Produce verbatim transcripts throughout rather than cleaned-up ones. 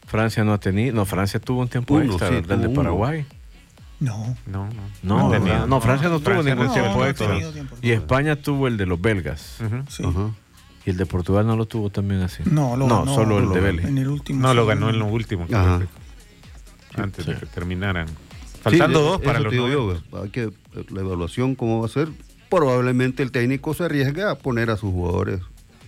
Francia no ha tenido, no, Francia tuvo un tiempo Uno, extra, sí, ¿verdad? El de uno. Paraguay. No. No, no. No, No, tenía- no, no, Francia no, no, tuvo Francia ningún no, tiempo no ha extra. tenido tiempo. Y España tuvo el de los belgas. Uh-huh. Sí. Ajá. Y el de Portugal no lo tuvo también así. No, lo no ganó, solo el lo de ganó. Bélgica. En el último. No, sí, lo ganó en lo último. Ajá. creo que- Antes Sí. de que terminaran. Faltando Sí, dos para eso los te digo noventa. yo, hay que la evaluación cómo va a ser. Probablemente el técnico se arriesgue a poner a sus jugadores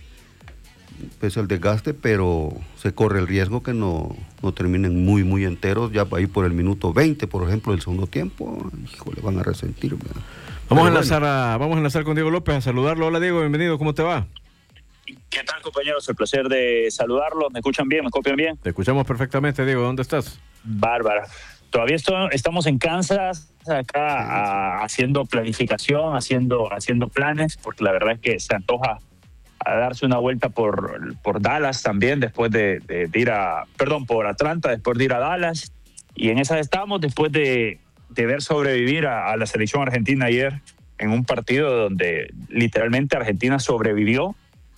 pese al desgaste, pero se corre el riesgo que no, no terminen muy muy enteros ya ahí por el minuto veinte, por ejemplo, del segundo tiempo. Híjole, van a resentir. ¿verdad? Vamos a, Pero enlazar a, vamos a enlazar con Diego López a saludarlo. Hola Diego, bienvenido, ¿cómo te va? ¿Qué tal, compañeros? El placer de saludarlos. ¿Me escuchan bien? ¿Me copian bien? Te escuchamos perfectamente, Diego, ¿dónde estás? Bárbara. Todavía esto- estamos en Kansas, acá a- haciendo planificación, haciendo, haciendo planes, porque la verdad es que se antoja a darse una vuelta por, por Dallas también, después de, de- de ir a, perdón, por Atlanta, después de ir a Dallas. Y en esas estamos, después de, de ver sobrevivir a, a la selección argentina ayer en un partido donde literalmente Argentina sobrevivió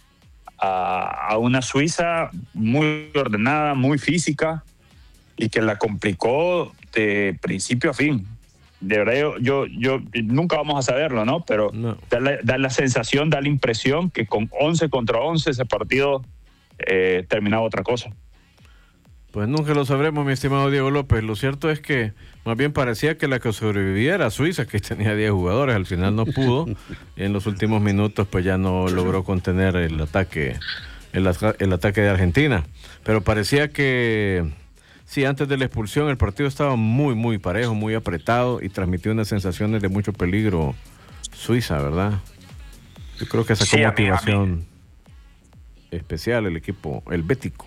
a, a una Suiza muy ordenada, muy física y que la complicó de principio a fin. De verdad, yo, yo, yo nunca vamos a saberlo, ¿no? Pero No. da, la, da la sensación, da la impresión que con once contra once ese partido eh, terminaba otra cosa. Pues nunca lo sabremos, mi estimado Diego López. Lo cierto es que más bien parecía que la que sobrevivía era Suiza, que tenía diez jugadores. Al final no pudo y en los últimos minutos pues ya no logró contener el ataque, el, ata- el ataque de Argentina. Pero parecía que sí, antes de la expulsión el partido estaba muy, muy parejo, muy apretado y transmitió unas sensaciones de mucho peligro Suiza, ¿verdad? Yo creo que sacó Sí, a mí- a motivación especial el equipo, el bético.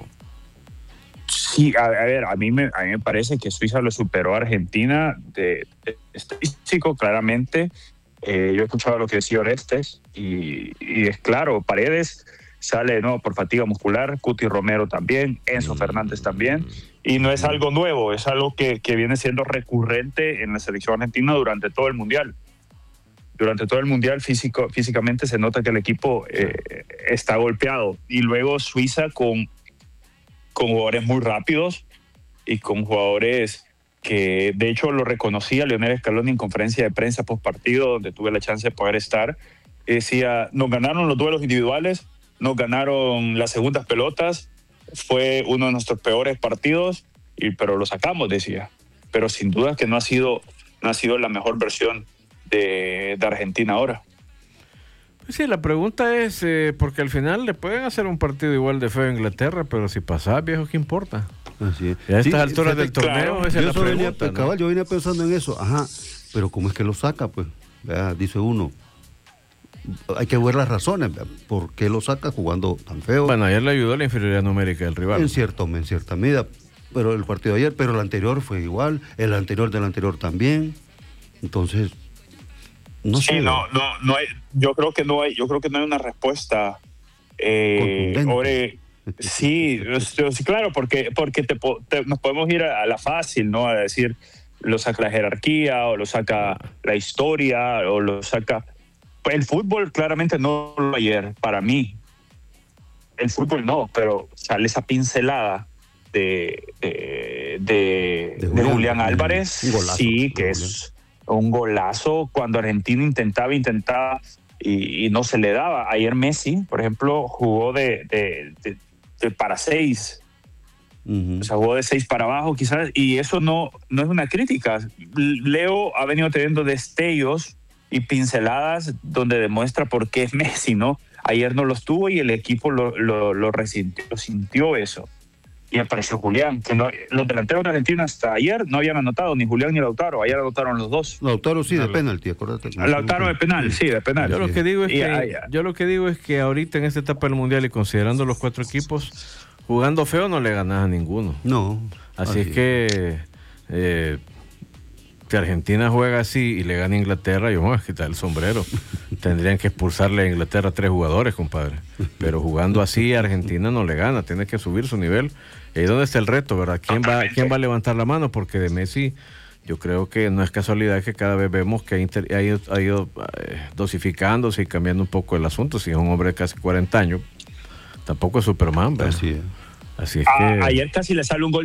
Sí, a, a ver, a mí, me, a mí me parece que Suiza lo superó a Argentina de, de estadístico, claramente. Eh, yo he escuchado lo que decía Orestes y, y es claro, Paredes sale de nuevo por fatiga muscular, Cuti Romero también, Enzo Fernández también, y no es algo nuevo, es algo que, que viene siendo recurrente en la selección argentina durante todo el Mundial. Durante todo el Mundial físico, físicamente se nota que el equipo eh, está golpeado. Y luego Suiza con, con jugadores muy rápidos y con jugadores que de hecho lo reconocía Lionel Scaloni en conferencia de prensa post partido, donde tuve la chance de poder estar. Decía, nos ganaron los duelos individuales, nos ganaron las segundas pelotas, fue uno de nuestros peores partidos, y, pero lo sacamos, decía. Pero sin duda que no ha sido, no ha sido la mejor versión de, de Argentina ahora. Pues sí, la pregunta es, eh, porque al final le pueden hacer un partido igual de feo a Inglaterra, pero si pasás, viejo, ¿qué importa? Así es. Y a estas Sí, alturas fíjate, del torneo, claro, esa es yo la eso venía, pregunta, ¿no? cabal, yo venía pensando en eso, ajá, pero ¿cómo es que lo saca? Pues, ¿verdad? Dice uno, hay que ver las razones, ¿verdad? ¿Por qué lo saca jugando tan feo? Bueno, ayer le ayudó la inferioridad numérica del rival. en, cierto, en cierta medida, pero el partido de ayer, pero el anterior fue igual, el anterior del anterior también, entonces, no sí, sé. no, no, no hay, yo creo que no hay, yo creo que no hay una respuesta. Eh, Contundente. ore- sí, yo- sí, claro, porque, porque te, po- te- nos podemos ir a, a la fácil, ¿no? A decir, lo saca la jerarquía, o lo saca la historia, o lo saca. El fútbol claramente no lo ayer, para mí. El fútbol no, pero sale esa pincelada de, de, de, De de Julián, Julián un Álvarez, golazo sí, de que es un golazo cuando Argentina intentaba, intentaba y, y no se le daba. Ayer Messi, por ejemplo, jugó de, de, de, de para seis, Ujú. o sea, jugó de seis para abajo quizás, y eso no, no es una crítica. Leo ha venido teniendo destellos y pinceladas donde demuestra por qué es Messi, ¿no? Ayer no los tuvo y el equipo lo, lo, lo, resintió, lo sintió eso. Y apareció Julián, que no, los delanteros de Argentina hasta ayer no habían anotado, ni Julián ni Lautaro. Ayer anotaron los dos. Lautaro sí, de Dale. penalti, acuérdate. Lautaro de penal, sí, de penal. Yo lo que digo es Y que ahí, ah. yo lo que digo es que ahorita en esta etapa del mundial y considerando los cuatro equipos, jugando feo no le ganas a ninguno. No. Así es que eh, si Argentina juega así y le gana a Inglaterra, yo me voy a quitar el sombrero. Tendrían que expulsarle a Inglaterra a tres jugadores, compadre. Pero jugando así, Argentina no le gana, tiene que subir su nivel. Y ahí es donde está el reto, ¿verdad? ¿Quién va, quién va a levantar la mano? Porque de Messi, yo creo que no es casualidad que cada vez vemos que ha, inter- ha ido, ha ido eh, dosificándose y cambiando un poco el asunto. Si es un hombre de casi cuarenta años, tampoco es Superman, ¿verdad? Así es. Así es A- que... ayer casi le sale un gol